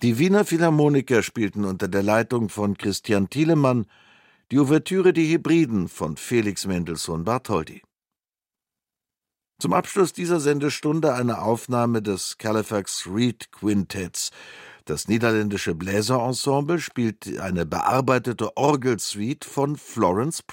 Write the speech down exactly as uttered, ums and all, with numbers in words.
Die Wiener Philharmoniker spielten unter der Leitung von Christian Thielemann die Ouvertüre Die Hebriden von Felix Mendelssohn Bartholdy. Zum Abschluss dieser Sendestunde eine Aufnahme des Halifax Reed Quintetts. Das niederländische Bläserensemble spielt eine bearbeitete Orgelsuite von Florence